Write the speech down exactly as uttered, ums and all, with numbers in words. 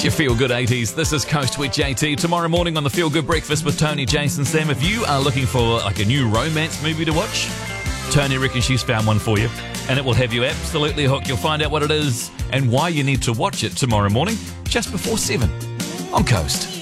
It's your Feel Good eighties. This is Coast with J T. Tomorrow morning on the Feel Good Breakfast with Tony, Jason, Sam. If you are looking for like a new romance movie to watch, Tony reckons she's found one for you, and it will have you absolutely hooked. You'll find out what it is and why you need to watch it tomorrow morning, just before seven on Coast.